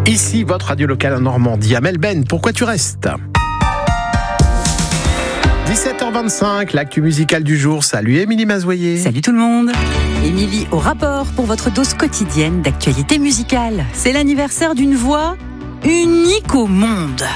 Ici, votre radio locale en Normandie. Amel Ben, pourquoi tu restes ? 17h25, l'actu musicale du jour. Salut Émilie Mazoyer. Salut tout le monde. Émilie au rapport pour votre dose quotidienne d'actualité musicale. C'est l'anniversaire d'une voix unique au monde.